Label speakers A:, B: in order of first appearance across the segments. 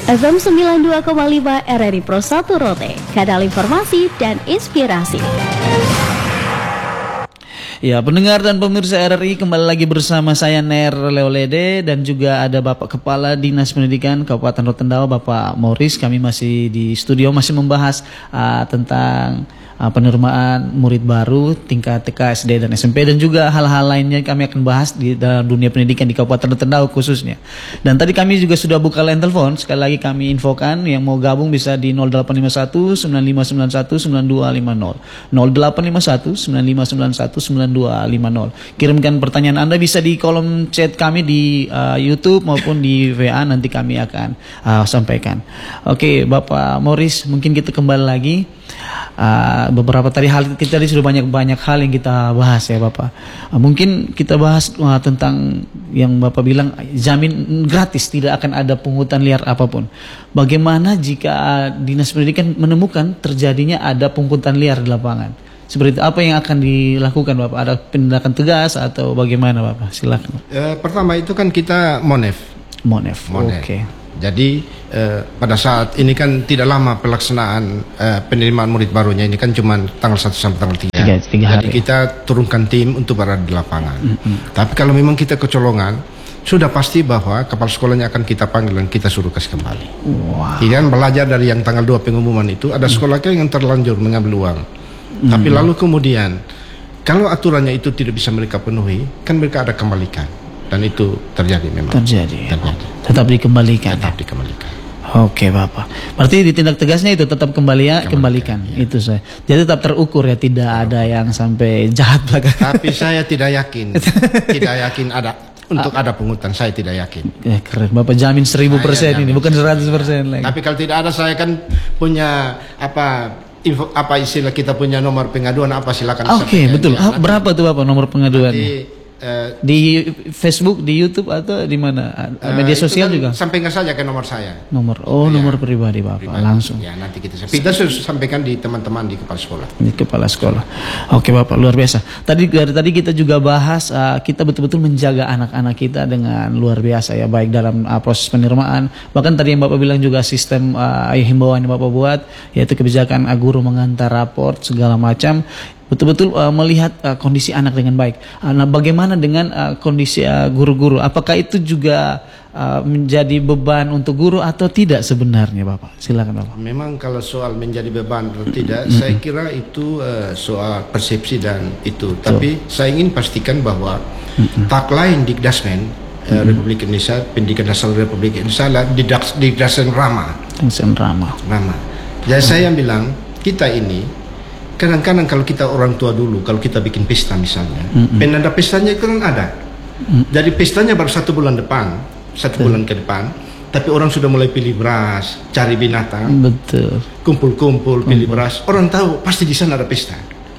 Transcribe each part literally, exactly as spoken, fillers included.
A: F M sembilan puluh dua koma lima R R I Pro satu Rote, kanal informasi dan inspirasi.
B: Ya, pendengar dan pemirsa R R I, kembali lagi bersama saya Ner Leolede dan juga ada Bapak Kepala Dinas Pendidikan Kabupaten Rotendao, Bapak Morris. Kami masih di studio masih membahas uh, tentang uh, penerimaan murid baru tingkat T K, S D dan S M P dan juga hal-hal lainnya kami akan bahas di dalam dunia pendidikan di Kabupaten Rotendao khususnya. Dan tadi kami juga sudah buka line telepon. Sekali lagi kami infokan yang mau gabung bisa di nol delapan lima satu sembilan lima sembilan satu sembilan dua lima nol nol delapan lima satu sembilan lima sembilan satu sembilan dua lima nol. Kirimkan pertanyaan Anda bisa di kolom chat kami di uh, YouTube maupun di W A, nanti kami akan uh, sampaikan. Oke, Bapak Morris, mungkin kita kembali lagi. Uh, beberapa tadi hal kita tadi sudah banyak-banyak hal yang kita bahas ya Bapak. Uh, mungkin kita bahas uh, tentang yang Bapak bilang jamin gratis, tidak akan ada pungutan liar apapun. Bagaimana jika uh, Dinas Pendidikan menemukan terjadinya ada pungutan liar di lapangan? Seperti itu, apa yang akan dilakukan Bapak? Ada tindakan tegas atau bagaimana Bapak? Silakan.
C: Uh, pertama itu kan kita monef.
B: Monef. Monef. Oke. Okay.
C: Jadi uh, pada saat ini kan tidak lama pelaksanaan uh, penerimaan murid barunya, ini kan cuma tanggal satu sampai tanggal tiga.
B: Tiga, tiga hari.
C: Jadi kita turunkan tim untuk berada di lapangan.
B: Mm-hmm.
C: Tapi kalau memang kita kecolongan, sudah pasti bahwa kepala sekolahnya akan kita panggil dan kita suruh kasih kembali.
B: Wow.
C: Jadi kan belajar dari yang tanggal dua pengumuman itu, ada sekolah yang terlanjur mengambil uang. Mm-hmm. Tapi lalu kemudian kalau aturannya itu tidak bisa mereka penuhi, kan mereka ada kembalikan. Dan itu terjadi memang.
B: Terjadi.
C: terjadi.
B: Tetap dikembalikan.
C: Tetap
B: ya?
C: dikembalikan.
B: Oke Bapak. Berarti ditindak tegasnya itu tetap kembali ya, kembalikan.
C: Ya.
B: Itu saya. Jadi tetap terukur ya, tidak ya. Ada yang sampai jahat belakang.
C: Tapi saya tidak yakin. Tidak yakin ada untuk ada pungutan, saya tidak yakin.
B: Ya, keren. Bapak jamin seribu persen ini, bukan seratus persen lagi.
C: Tapi kalau tidak ada, saya kan punya apa info, apa istilah kita punya nomor pengaduan apa silakan.
B: Oke, okay, betul. Ah, berapa tuh Bapak nomor pengaduannya?
C: Uh,
B: di Facebook, di YouTube atau di mana? Uh, Media sosial kan juga?
C: Sampaikan saja ke nomor saya.
B: Nomor, oh ya, nomor pribadi Bapak, pribadi. Langsung.
C: Ya, nanti kita sampaikan. Kita sudah sampaikan di teman-teman di kepala sekolah.
B: Di kepala sekolah. Oke Bapak, luar biasa. Tadi dari tadi kita juga bahas uh, kita betul-betul menjaga anak-anak kita dengan luar biasa ya, baik dalam uh, proses penerimaan. Bahkan tadi yang Bapak bilang juga sistem uh, himbauan yang Bapak buat, yaitu kebijakan uh, guru mengantar raport segala macam. Betul-betul uh, melihat uh, kondisi anak dengan baik. Uh, nah, bagaimana dengan uh, kondisi uh, guru-guru? Apakah itu juga uh, menjadi beban untuk guru atau tidak sebenarnya, Bapak? Silakan, Bapak.
C: Memang kalau soal menjadi beban atau tidak, mm-hmm. saya kira itu uh, soal persepsi dan itu. So. Tapi saya ingin pastikan bahwa mm-hmm. tagline Dikdasmen uh, mm-hmm. Republik Indonesia, Pendidikan Dasar Republik Indonesia adalah Dikdasmen Ramah.
B: Dikdasmen Ramah.
C: Ramah. Jadi mm-hmm. saya bilang kita ini kadang-kadang kalau kita orang tua dulu, kalau kita bikin pesta misalnya, mm-hmm. penanda pestanya itu kan ada. Mm-hmm. Jadi pestanya baru satu bulan depan, satu Betul. bulan ke depan, tapi orang sudah mulai pilih beras, cari binatang,
B: Betul.
C: kumpul-kumpul, pilih mm-hmm. beras. Orang tahu pasti di sana ada pesta.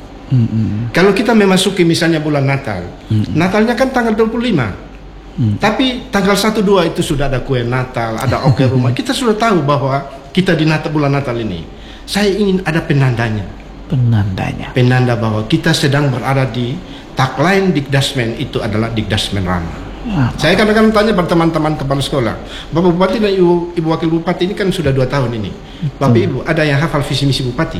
C: Mm-hmm. Kalau kita memasuki misalnya bulan Natal, mm-hmm. Natalnya kan tanggal dua puluh lima. Mm-hmm. Tapi tanggal satu dua itu sudah ada kue Natal, ada oke rumah. Kita sudah tahu bahwa kita di Natal, bulan Natal ini. Saya ingin ada penandanya.
B: Penandanya.
C: Penanda bahwa kita sedang berada di tagline Dikdasmen itu adalah Dikdasmen Ramah. Ah, Saya kadang-kadang tanya pada teman-teman kepala sekolah, Bapak Bupati dan Ibu, Ibu Wakil Bupati ini kan sudah dua tahun ini. Bapak Ibu, ada yang hafal visi misi Bupati?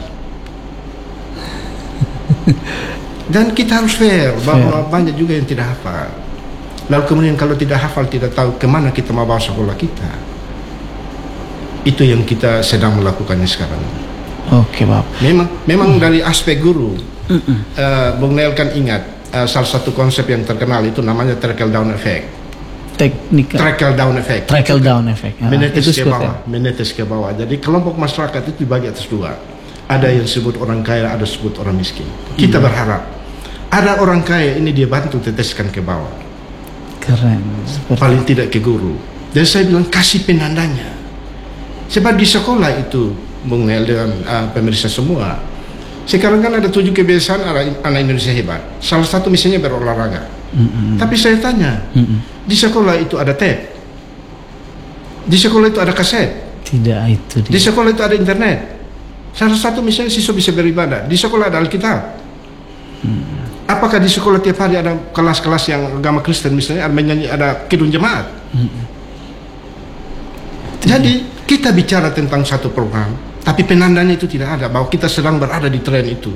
C: Dan kita harus fair bahwa fair. Banyak juga yang tidak hafal. Lalu kemudian kalau tidak hafal, tidak tahu kemana kita mau bawa sekolah kita. Itu yang kita sedang melakukannya sekarang.
B: Oke, Bapak.
C: Memang, memang mm. dari aspek guru, uh, Bung Nel kan ingat uh, salah satu konsep yang terkenal itu namanya trickle down effect.
B: Teknik.
C: Trickle down effect.
B: Trickle down effect. Ah,
C: menetes ke bawah, menetes ke bawah. Jadi kelompok masyarakat itu dibagi atas dua. Ada yang sebut orang kaya, ada sebut orang miskin. Kita mm. berharap ada orang kaya ini dia bantu teteskan ke bawah.
B: Keren.
C: Paling tidak ke guru. Dan saya bilang kasih penandanya. Sebab di sekolah itu Bung Nel dan uh, pemirsa semua, sekarang kan ada tujuh kebiasaan anak Indonesia hebat. Salah satu misalnya berolahraga. Mm-hmm. Tapi saya tanya, mm-hmm. di sekolah itu ada tape, di sekolah itu ada kaset,
B: tidak itu. Dia.
C: Di sekolah itu ada internet. Salah satu misalnya siswa bisa beribadah. Di sekolah ada Alkitab. Mm. Apakah di sekolah tiap hari ada kelas-kelas yang agama Kristen misalnya ada menyanyi, ada kidung jemaat? Mm-hmm. Jadi Kita bicara tentang satu program, tapi penandanya itu tidak ada bahwa kita sedang berada di tren itu.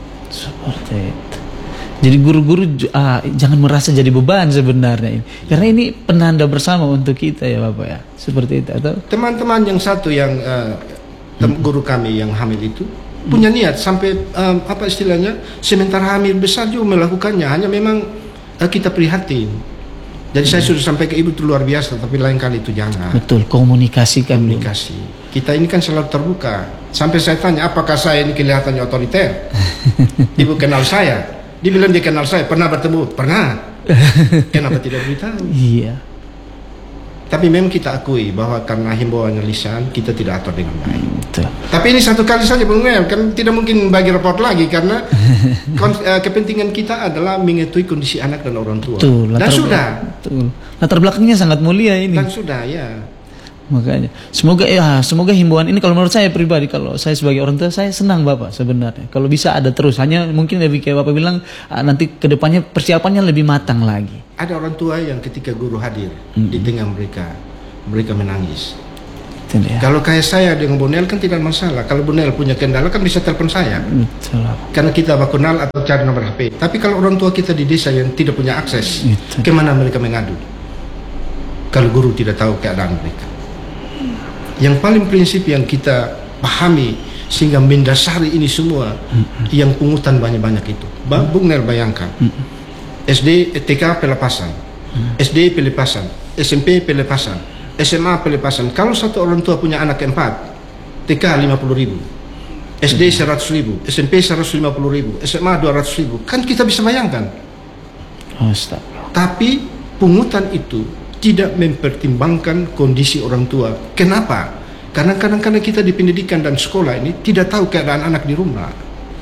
B: Seperti itu. Jadi guru-guru ah, jangan merasa jadi beban sebenarnya ini, karena ini penanda bersama untuk kita ya Bapak ya, seperti itu. Atau
C: teman-teman yang satu yang uh, tem- guru kami yang hamil itu punya niat sampai um, apa istilahnya, sementara hamil besar juga melakukannya, hanya memang uh, kita prihatin. Jadi saya sudah sampai ke ibu itu luar biasa, tapi lain kali itu jangan.
B: betul, komunikasikan dulu.
C: Komunikasi. Kita ini kan selalu terbuka. Sampai saya tanya, apakah saya ini kelihatannya otoriter? Ibu kenal saya. Dia bilang dia kenal saya. Pernah bertemu? Pernah. Kenapa tidak beritahu?
B: Iya.
C: Tapi memang kita akui bahwa karena himbauannya lisan, kita tidak atur dengan baik.
B: Betul.
C: Tapi ini satu kali saja Bung Mel, kan tidak mungkin bagi report lagi karena kon- uh, kepentingan kita adalah mengetahui kondisi anak dan orang tua.
B: Betul,
C: dan
B: latar
C: sudah.
B: Betul. Latar belakangnya sangat mulia ini.
C: Dan sudah ya.
B: Makanya semoga ya semoga himbauan ini, kalau menurut saya pribadi, kalau saya sebagai orang tua, saya senang Bapak sebenarnya kalau bisa ada terus. Hanya mungkin lebih kayak Bapak bilang, ah, nanti kedepannya persiapannya lebih matang lagi.
C: Ada orang tua yang ketika guru hadir mm-hmm. di tengah mereka, mereka menangis.
B: Ya.
C: Kalau kayak saya dengan Bonel kan tidak masalah. Kalau Bonel punya kendala kan bisa telepon saya.
B: Betul.
C: Karena kita bakunal atau cari nomor H P. Tapi kalau orang tua kita di desa yang tidak punya akses,
B: Betul.
C: kemana mereka mengadu? Kalau guru tidak tahu keadaan mereka. Yang paling prinsip yang kita pahami sehingga mendasari ini semua, mm-hmm. yang pungutan banyak-banyak itu. Mm-hmm. Bung Nel bayangkan, mm-hmm. S D, T K pelepasan, mm-hmm. S D pelepasan, S M P pelepasan, S M A pelepasan. Kalau satu orang tua punya anak empat, T K lima puluh ribu, S D seratus ribu, S M P seratus lima puluh ribu, S M A dua ratus ribu. Kan kita bisa bayangkan.
B: Astaga.
C: Tapi pungutan itu tidak mempertimbangkan kondisi orang tua. Kenapa? Karena kadang-kadang kita di pendidikan dan sekolah ini tidak tahu keadaan anak di rumah.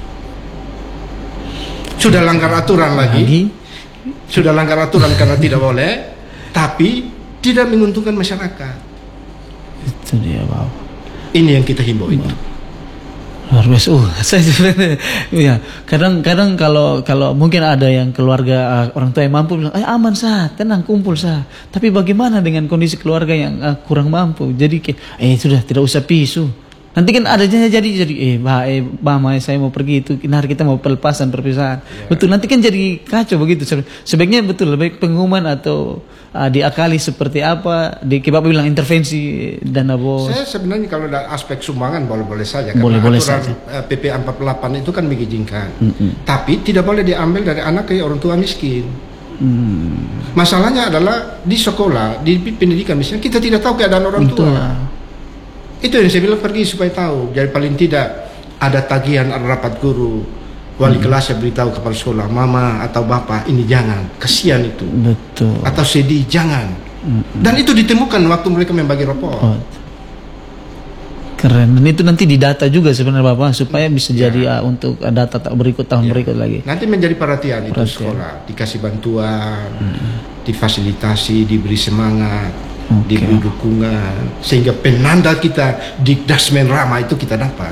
C: Sudah langgar aturan lagi, lagi. Sudah langgar aturan karena tidak boleh, tapi tidak menguntungkan masyarakat.
B: Itu dia Bapak.
C: Ini yang kita himbau itu.
B: Luar biasa. Uh, saya sebenarnya ya, kadang-kadang kalau kalau mungkin ada yang keluarga uh, orang tua yang mampu bilang, "Eh aman sah, tenang kumpul sah." Tapi bagaimana dengan kondisi keluarga yang uh, kurang mampu? Jadi kayak, eh sudah tidak usah pisu. Nanti kan ada jadi jadi jadi eh bah eh mama saya mau pergi itu, hari kita mau pelepasan perpisahan. Ya. Betul, nanti kan jadi kacau begitu. Sebaiknya betul lebih pengumuman atau uh, diakali seperti apa, di kebab bilang intervensi dana bos.
C: Saya sebenarnya kalau dari aspek sumbangan boleh-boleh saja
B: boleh,
C: karena
B: boleh
C: aturan
B: saja.
C: P P empat puluh delapan itu kan mengizinkan.
B: Mm-mm.
C: Tapi tidak boleh diambil dari anak ke orang tua miskin.
B: Hmm.
C: Masalahnya adalah di sekolah, di pendidikan misalnya kita tidak tahu keadaan orang
B: Betul.
C: tua. Itu yang saya bilang pergi supaya tahu. Jadi paling tidak ada tagihan, ada rapat guru, wali hmm. kelas yang beritahu kepala sekolah, mama atau bapak ini jangan, kasihan itu.
B: Betul.
C: Atau sedih jangan. Hmm. Dan itu ditemukan waktu mereka membagi rapor. Oh.
B: Keren. Dan itu nanti didata juga sebenarnya Bapak supaya bisa ya. jadi uh, untuk uh, data tak berikut tahun ya. berikut lagi.
C: Nanti menjadi perhatian, perhatian. itu sekolah, dikasih bantuan, hmm. difasilitasi, diberi semangat. Okay. Diberi dukungan sehingga penanda kita di Dasmen Rama itu kita dapat.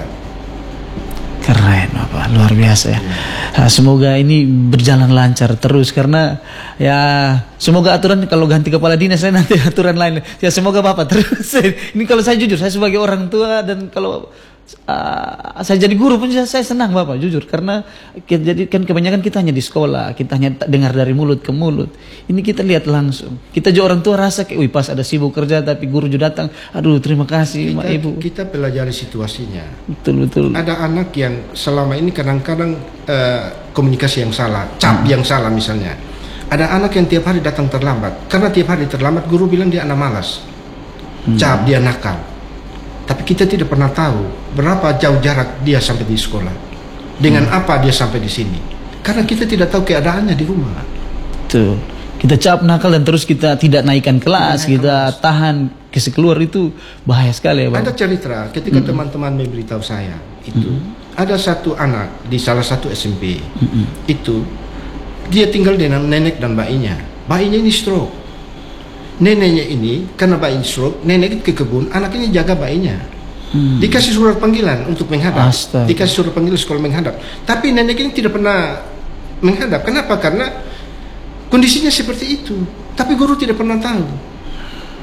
B: Keren Bapak, luar biasa ya. Nah, semoga ini berjalan lancar terus karena ya semoga aturan kalau ganti kepala dinas saya nanti aturan lain. Ya semoga Bapak terus. Ini kalau saya jujur, saya sebagai orang tua dan kalau uh, saya jadi guru pun saya senang Bapak jujur karena jadi kan kebanyakan kita hanya di sekolah, kita hanya dengar dari mulut ke mulut. Ini kita lihat langsung. Kita juga orang tua rasa kayak, wih pas ada sibuk kerja tapi guru juga datang. Aduh terima kasih
C: kita,
B: Ibu.
C: Kita pelajari situasinya.
B: Betul betul.
C: Ada anak yang selama ini kadang-kadang uh, komunikasi yang salah, cap hmm. yang salah misalnya. Ada anak yang tiap hari datang terlambat. Karena tiap hari terlambat guru bilang dia anak malas, hmm. cap dia nakal. Tapi kita tidak pernah tahu berapa jauh jarak dia sampai di sekolah, dengan hmm. apa dia sampai di sini. Karena kita tidak tahu keadaannya di rumah.
B: Tuh, kita cap nakal dan terus kita tidak naikkan kelas, tidak kita kelas. tahan kasih keluar itu bahaya sekali ya Bang.
C: Ada cerita ketika hmm. teman-teman memberitahu saya itu hmm. ada satu anak di salah satu S M P hmm. itu dia tinggal dengan nenek dan bayinya. Bayinya ini stroke. Neneknya ini karena bayi stroke, nenek ke kebun, anak ini jaga bayinya. Hmm. Dikasih surat panggilan untuk menghadap.
B: Astaga.
C: Dikasih surat panggilan sekolah menghadap. Tapi nenek ini tidak pernah menghadap. Kenapa? Karena kondisinya seperti itu. Tapi guru tidak pernah tahu.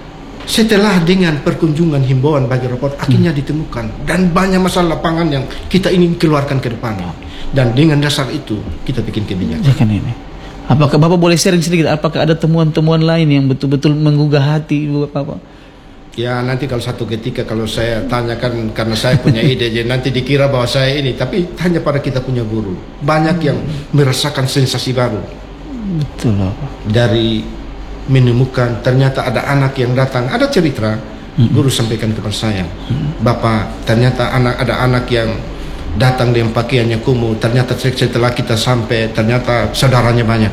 C: Setelah dengan perkunjungan himbauan bagi raport, akhirnya ditemukan dan banyak masalah lapangan yang kita ingin keluarkan ke depan. Dan dengan dasar itu kita bikin kebijakan.
B: Jangan ini. Apakah Bapak boleh sharing sedikit? Apakah ada temuan-temuan lain yang betul-betul menggugah hati Bapak?
C: Ya nanti kalau satu ketika kalau saya tanyakan karena saya punya ide, jadi nanti dikira bahwa saya ini. Tapi hanya pada kita punya guru. Banyak yang merasakan sensasi baru.
B: Betul Bapak.
C: Dari menemukan ternyata ada anak yang datang, ada cerita guru sampaikan kepada saya, Bapak, ternyata anak ada anak yang datang dengan pakaiannya kumuh, ternyata setelah kita sampai ternyata saudaranya banyak,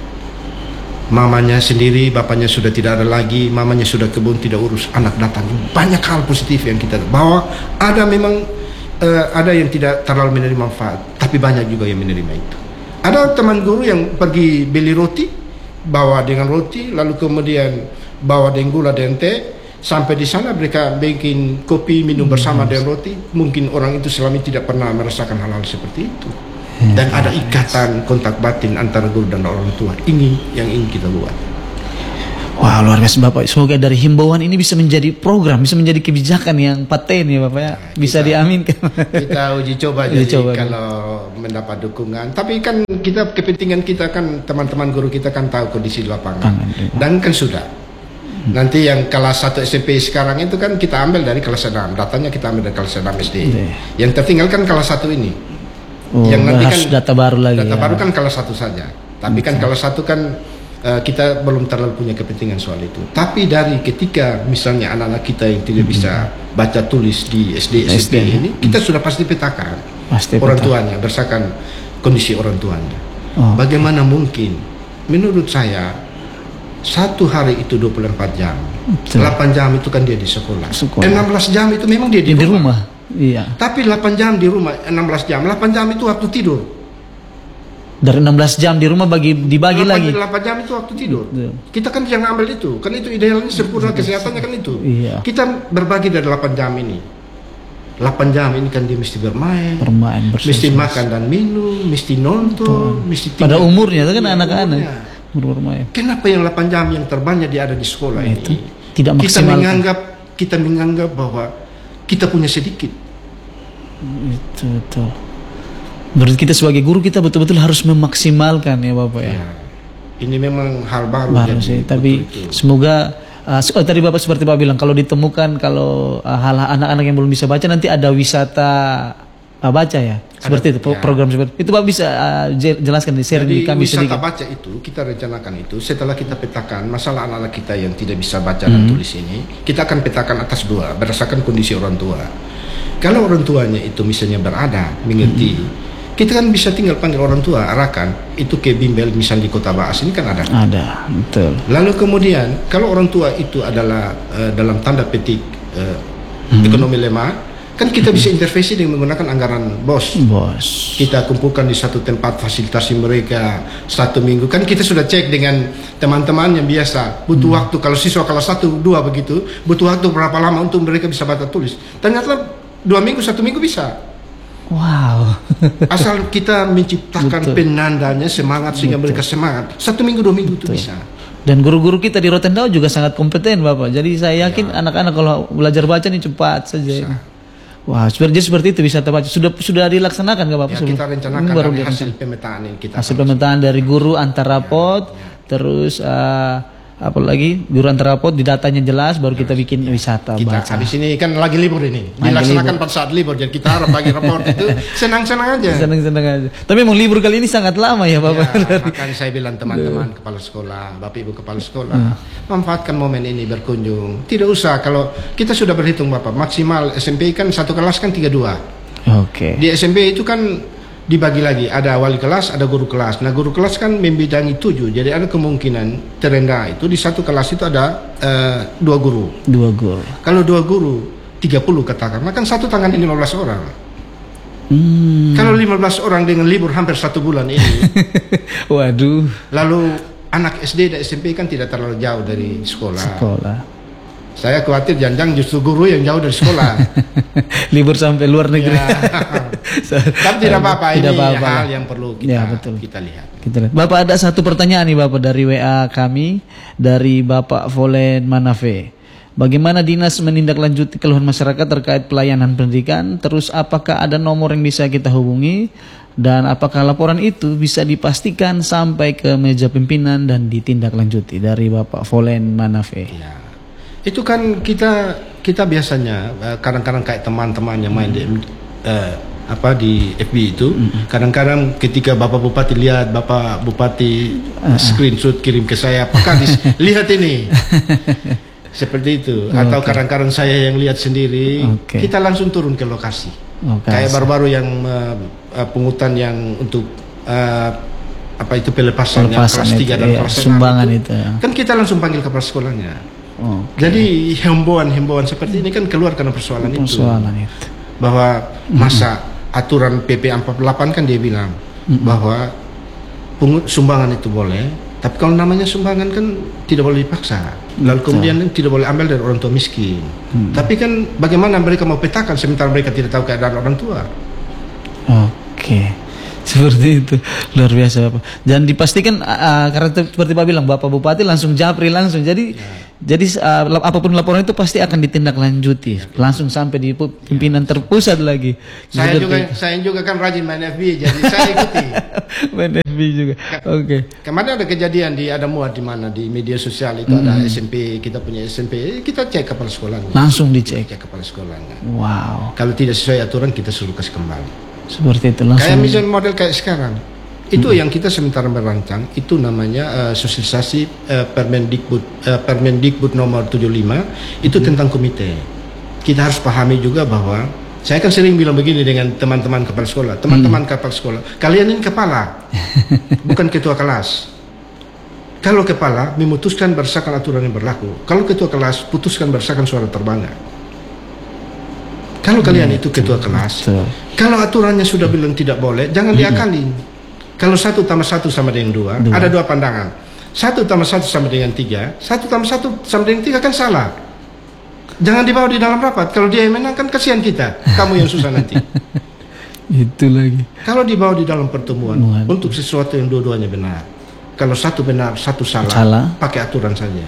C: mamanya sendiri, bapaknya sudah tidak ada lagi, mamanya sudah kebun tidak urus, anak datang. Banyak hal positif yang kita bahwa ada memang uh, ada yang tidak terlalu menerima manfaat, tapi banyak juga yang menerima itu. Ada teman guru yang pergi beli roti, bawa dengan roti, lalu kemudian bawa dengan gula dan teh, sampai di sana mereka bikin kopi minum bersama dengan roti. Mungkin orang itu selama ini tidak pernah merasakan hal-hal seperti itu. Dan ada ikatan kontak batin antara guru dan orang tua. Ini yang ingin kita buat.
B: Wah, luar biasa Bapak. Semoga dari himbauan ini bisa menjadi program, bisa menjadi kebijakan yang paten ya Bapak ya. Bisa kita, diaminkan. Kita
C: uji coba jadi coba, kalau mendapat dukungan. Tapi kan kita kepentingan kita kan teman-teman guru kita kan tahu kondisi di lapangan. Tangan, dan kan sudah. Hmm. Nanti yang kelas satu S M P sekarang itu kan kita ambil dari kelas enam. Datanya kita ambil dari kelas enam S D. Hmm. Yang tertinggal kan kelas satu ini.
B: Oh, yang nanti kan data baru lagi.
C: Data
B: ya.
C: baru kan kelas satu saja. Tapi betul. Kan kelas satu kan Uh, kita belum terlalu punya kepentingan soal itu. Tapi dari ketika misalnya anak-anak kita yang tidak hmm. bisa baca tulis di S D S M P ini, kita hmm. sudah pasti petakan pasti orang peta. tuanya, berdasarkan kondisi orang tuanya. Oh. Bagaimana mungkin? Menurut saya satu hari itu dua puluh empat jam, betul. delapan jam itu kan dia di sekolah. sekolah. enam belas jam itu memang dia di, di rumah. rumah. Iya. Tapi delapan jam di rumah, enam belas jam, delapan jam itu waktu tidur.
B: Dari enam belas jam di rumah bagi dibagi
C: delapan,
B: lagi.
C: delapan jam itu waktu tidur. Betul. Kita kan jangan ambil itu. Kan itu idealnya sempurna kesehatannya kan itu. Iya. Kita berbagi dari delapan jam ini. delapan jam ini kan dia mesti bermain. Bermain, mesti makan dan minum, mesti nonton, oh. mesti
B: pada umurnya itu kan anak-anak. Bermain.
C: Kenapa yang delapan jam yang terbanyak dia ada di sekolah nah, ini?
B: Tidak maksimal.
C: Kita menganggap kita menganggap bahwa kita punya sedikit.
B: Itu betul. Menurut kita sebagai guru kita betul-betul harus memaksimalkan ya Bapak ya. Ya
C: ini memang hal baru,
B: baru jadi, sih. Tapi itu. Semoga uh, tadi Bapak seperti Bapak bilang kalau ditemukan kalau uh, hal anak-anak yang belum bisa baca nanti ada wisata uh, baca ya. Seperti ada, itu ya. Program seperti itu Bapak bisa uh, jelaskan di share di kami sedikit.
C: Wisata baca itu kita rencanakan itu setelah kita petakan masalah anak-anak kita yang tidak bisa baca dan hmm. tulis ini, kita akan petakan atas dua berdasarkan kondisi orang tua. Kalau orang tuanya itu misalnya berada mengerti hmm. kita kan bisa tinggal panggil orang tua, arahkan itu ke bimbel misalnya di Kota Baas ini kan ada. Ada, betul. Lalu kemudian kalau orang tua itu adalah uh, dalam tanda petik uh, hmm. ekonomi lemah, kan kita bisa intervensi dengan menggunakan anggaran bos. Bos. Kita kumpulkan di satu tempat fasilitasi mereka satu minggu. Kan kita sudah cek dengan teman-teman yang biasa butuh hmm. waktu kalau siswa kelas satu dua begitu butuh waktu berapa lama untuk mereka bisa baca tulis. Ternyata dua minggu satu minggu bisa. Wow. Asal kita menciptakan betul. Penandanya semangat sehingga betul. Mereka semangat. Satu minggu dua minggu itu bisa.
B: Dan guru-guru kita di Rotendao juga sangat kompeten Bapak. Jadi saya yakin anak-anak ya. Kalau belajar baca ini cepat saja. Bisa. Wah, seperti seperti itu bisa terbaca. Sudah sudah dilaksanakan nggak Bapak?
C: Ya, kita rencanakan baru dari hasil pemetaan ini kita.
B: Hasil pemetaan dari guru antar rapot, ya, ya. Terus uh, apalagi guru antar rapot di datanya jelas baru kita bikin wisata
C: kita
B: baca.
C: Di sini kan lagi libur ini dilaksanakan pada saat libur jadi kita harap bagi raport itu senang-senang aja
B: senang-senang aja tapi memang libur kali ini sangat lama ya Bapak
C: ya, makanya saya bilang teman-teman kepala sekolah Bapak Ibu kepala sekolah hmm. manfaatkan momen ini berkunjung tidak usah kalau kita sudah berhitung Bapak maksimal S M P kan satu kelas kan tiga puluh dua oke okay. Di S M P itu kan dibagi lagi, ada wali kelas, ada guru kelas. Nah guru kelas kan membidangi tujuh, jadi ada kemungkinan terendah itu di satu kelas itu ada uh, dua guru. Dua guru. Kalau dua guru, tiga puluh katakan, maka kan satu tangan lima belas orang. Hmm. Kalau lima belas orang dengan libur hampir satu bulan ini. Waduh. Lalu anak S D dan S M P kan tidak terlalu jauh dari sekolah. Sekolah. Saya khawatir jangan justru guru yang jauh dari sekolah. Libur sampai luar negeri. Ya. Tapi tidak apa-apa, ini apa -apa. Hal yang perlu kita, ya, betul. kita lihat. Kita lihat. Bapak ada satu pertanyaan nih Bapak dari W A kami, dari Bapak Volen Manafe.
B: Bagaimana dinas menindaklanjuti keluhan masyarakat terkait pelayanan pendidikan? Terus apakah ada nomor yang bisa kita hubungi? Dan apakah laporan itu bisa dipastikan sampai ke meja pimpinan dan ditindaklanjuti? Dari Bapak Volen Manafe.
C: Ya. Itu kan kita kita biasanya kadang-kadang kayak teman-teman yang main di uh, apa di F B itu, kadang-kadang ketika Bapak Bupati lihat, Bapak Bupati uh, screenshot kirim ke saya, apakah lihat ini seperti itu, atau kadang-kadang saya yang lihat sendiri, okay. Kita langsung turun ke lokasi, okay. Kayak baru-baru yang uh, uh, pungutan yang untuk uh, apa itu pelepasan, pelepasan yang kelas tiga dan
B: iya,
C: kelas
B: sumbangan
C: itu,
B: itu, ya. Kan
C: kita langsung panggil kepala sekolahnya.
B: Okay.
C: Jadi himbauan-himbauan seperti ini kan keluar karena persoalan,
B: persoalan
C: itu.
B: itu
C: bahwa masa mm-hmm. aturan P P empat puluh delapan kan dia bilang mm-hmm. bahwa pungut sumbangan itu boleh, tapi kalau namanya sumbangan kan tidak boleh dipaksa. Lalu kemudian tidak boleh ambil dari orang tua miskin. Mm-hmm. Tapi kan bagaimana mereka mau petakan sementara mereka tidak tahu keadaan orang tua?
B: Oke. Okay. Seperti itu, luar biasa Bapak. Dan dipastikan uh, karena seperti Pak bilang, Bapak Bupati langsung japri langsung. Jadi ya. Jadi uh, apapun laporan itu pasti akan ditindaklanjuti, ya. Langsung sampai di pimpinan ya. Terpusat lagi.
C: Saya juga, saya juga kan rajin main F B, jadi saya ikuti.
B: Main F B juga. Oke. Okay.
C: Kemarin ada kejadian di ada muat di mana di media sosial itu, mm-hmm. ada S M P, kita punya S M P, kita cek kepala sekolahnya.
B: Langsung dicek.
C: Cek kepala sekolahnya.
B: Wow.
C: Kalau tidak sesuai aturan kita suruh kasih kembali.
B: Seperti itu langsung.
C: Kayak misalnya model kayak sekarang. Itu hmm. yang kita sementara merancang, itu namanya uh, sosialisasi uh, Permendikbud uh, Permendikbud nomor tujuh puluh lima itu hmm. tentang komite. Kita harus pahami juga bahwa saya kan sering bilang begini dengan teman-teman kepala sekolah, teman-teman hmm. kepala sekolah, kalian ini kepala, bukan ketua kelas. Kalau kepala memutuskan berdasarkan aturan yang berlaku, kalau ketua kelas putuskan berdasarkan suara terbanyak. Kalau kalian hmm, itu ketua kelas, betul. Kalau aturannya sudah bilang tidak boleh, jangan hmm. diakalin. Kalau satu tambah satu sama dengan dua, dua, ada dua pandangan. Satu tambah satu sama dengan tiga, satu tambah satu sama dengan tiga kan salah. Jangan dibawa di dalam rapat. Kalau dia yang menang kan kasihan kita, kamu yang susah nanti.
B: Itu lagi.
C: Kalau dibawa di dalam pertemuan Muhan. Untuk sesuatu yang dua-duanya benar. Kalau satu benar, satu salah, salah. Pakai aturan saja.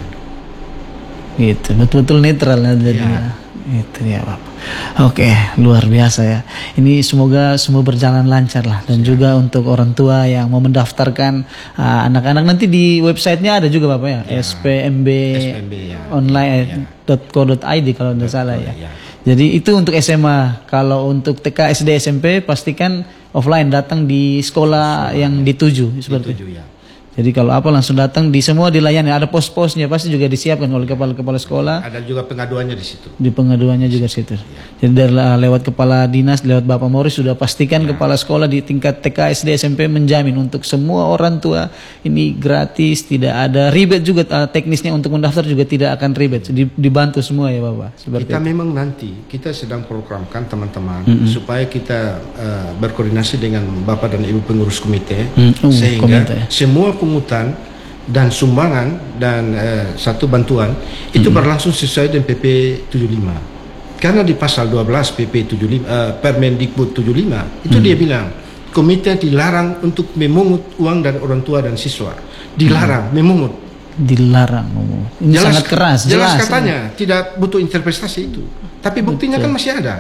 B: Gitu, betul-betul netral jadinya. Ya. Itu ya Bapak. Oke, luar biasa ya. Ini semoga semua berjalan lancar lah. Dan Siap. Juga untuk orang tua yang mau mendaftarkan uh, anak-anak nanti di websitenya ada juga Bapak ya, ya. S P M B, S P M B ya. online dot co dot i d kalau tidak salah ya. ya. Jadi itu untuk S M A. Kalau untuk T K, S D, S M P pastikan offline, datang di sekolah, sekolah yang ya. dituju seperti itu. Ya. Jadi kalau apa langsung datang, di semua dilayani, ada pos-posnya pasti juga disiapkan oleh kepala-kepala sekolah.
C: Ada juga pengaduannya di situ.
B: Di pengaduannya juga situ. Ya. Jadi dari lewat kepala dinas, lewat Bapak Morris sudah pastikan ya. Kepala sekolah di tingkat T K, S D, S M P menjamin untuk semua orang tua ini gratis, tidak ada ribet juga, teknisnya untuk mendaftar juga tidak akan ribet, dibantu semua ya Bapak. Seperti
C: kita
B: itu.
C: Memang nanti kita sedang programkan teman-teman mm-hmm. supaya kita uh, berkoordinasi dengan Bapak dan Ibu pengurus komite mm-hmm. sehingga komite. Semua pungutan dan sumbangan dan uh, satu bantuan itu mm-hmm. berlangsung sesuai dengan P P tujuh puluh lima. Karena di pasal dua belas P P tujuh puluh lima uh, Permendikbud tujuh puluh lima itu mm-hmm. dia bilang komite dilarang untuk memungut uang dari orang tua dan siswa. Dilarang mm-hmm. memungut.
B: Dilarang. Ini jelas, sangat keras.
C: Jelas, jelas katanya ya. Tidak butuh interpretasi itu. Tapi buktinya Betul. Kan masih ada.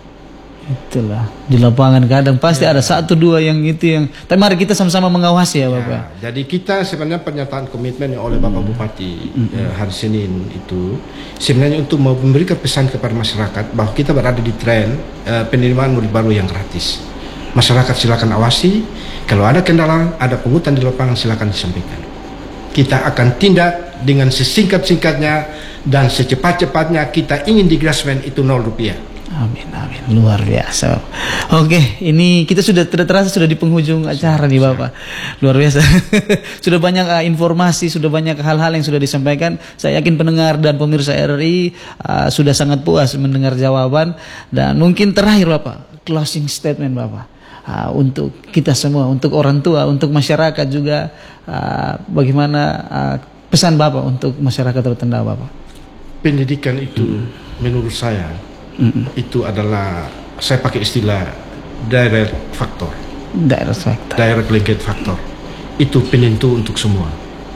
B: Itulah di lapangan kadang pasti ya. Ada satu dua yang itu yang. Tapi mari kita sama-sama mengawasi ya, ya Bapak.
C: Jadi kita sebenarnya pernyataan komitmen oleh Bapak Bupati hmm. ya, hari Senin itu sebenarnya untuk memberikan pesan kepada masyarakat bahwa kita berada di tren uh, penerimaan murid baru yang gratis. Masyarakat silakan awasi. Kalau ada kendala, ada pungutan di lapangan silakan disampaikan. Kita akan tindak dengan sesingkat-singkatnya dan secepat-cepatnya. Kita ingin di Grasmen itu nol rupiah.
B: Amin, amin. Luar biasa. Oke, ini kita sudah tidak terasa sudah di penghujung acara nih Bapak. Luar biasa. Sudah banyak uh, informasi, sudah banyak hal-hal yang sudah disampaikan. Saya yakin pendengar dan pemirsa R R I uh, sudah sangat puas mendengar jawaban. Dan mungkin terakhir Bapak, closing statement Bapak. Uh, untuk kita semua, untuk orang tua, untuk masyarakat juga, uh, bagaimana uh, pesan Bapak untuk masyarakat Rotendao Bapak?
C: Pendidikan itu mm. menurut saya mm. itu adalah, saya pakai istilah direct factor.
B: Direct factor.
C: Direct linkage factor. Itu penentu untuk semua.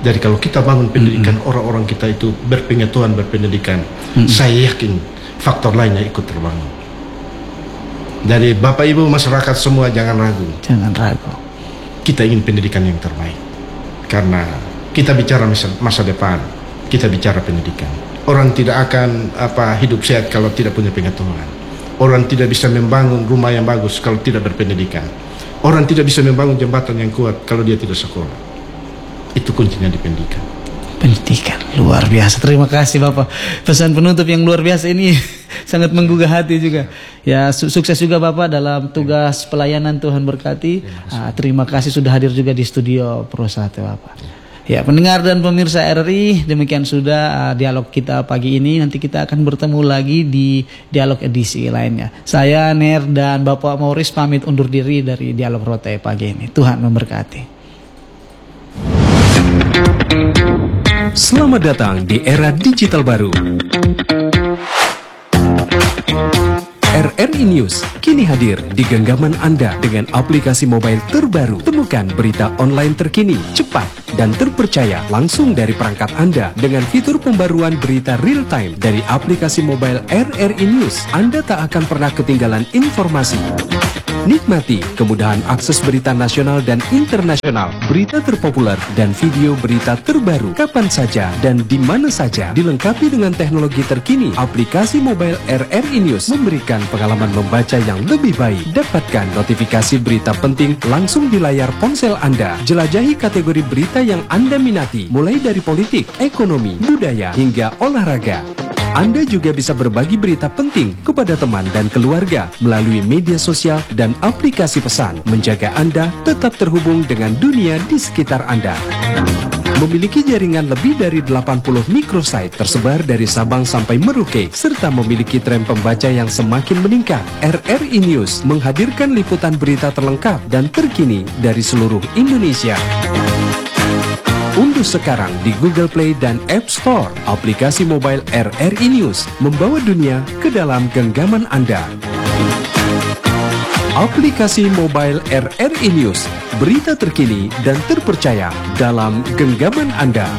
C: Jadi kalau kita bangun pendidikan, mm-hmm. orang-orang kita itu berpengetahuan, berpendidikan, mm-hmm. saya yakin faktor lainnya ikut terbangun. Dari Bapak Ibu masyarakat semua jangan ragu.
B: Jangan ragu.
C: Kita ingin pendidikan yang terbaik. Karena kita bicara masa, masa depan, kita bicara pendidikan. Orang tidak akan apa hidup sehat kalau tidak punya pengetahuan. Orang tidak bisa membangun rumah yang bagus kalau tidak berpendidikan. Orang tidak bisa membangun jembatan yang kuat kalau dia tidak sekolah. Itu kuncinya di pendidikan.
B: Pendidikan luar biasa. Terima kasih Bapak. Pesan penutup yang luar biasa ini sangat menggugah hati juga. Ya su sukses juga Bapak dalam tugas pelayanan. Tuhan berkati. Terima kasih, uh, terima kasih sudah hadir juga di studio Pro satu Bapak. Ya, pendengar dan pemirsa R R I, demikian sudah uh, dialog kita pagi ini. Nanti kita akan bertemu lagi di dialog edisi lainnya. Saya Ner dan Bapak Morris pamit undur diri dari Dialog Rote pagi ini. Tuhan memberkati.
D: Selamat datang di era digital baru. R R I News kini hadir di genggaman Anda dengan aplikasi mobile terbaru. Temukan berita online terkini, cepat, dan terpercaya langsung dari perangkat Anda dengan fitur pembaruan berita real time dari aplikasi mobile R R I News. Anda tak akan pernah ketinggalan informasi. Nikmati kemudahan akses berita nasional dan internasional, berita terpopuler, dan video berita terbaru kapan saja dan di mana saja. Dilengkapi dengan teknologi terkini, aplikasi mobile R R I News memberikan pengalaman membaca yang lebih baik. Dapatkan notifikasi berita penting langsung di layar ponsel Anda. Jelajahi kategori berita yang Anda minati, mulai dari politik, ekonomi, budaya, hingga olahraga. Anda juga bisa berbagi berita penting kepada teman dan keluarga melalui media sosial dan aplikasi pesan, menjaga Anda tetap terhubung dengan dunia di sekitar Anda. Memiliki jaringan lebih dari delapan puluh microsite tersebar dari Sabang sampai Merauke, serta memiliki tren pembaca yang semakin meningkat. R R I News menghadirkan liputan berita terlengkap dan terkini dari seluruh Indonesia. Unduh sekarang di Google Play dan App Store aplikasi mobile R R I News, membawa dunia ke dalam genggaman Anda. Aplikasi mobile R R I News, berita terkini dan terpercaya dalam genggaman Anda.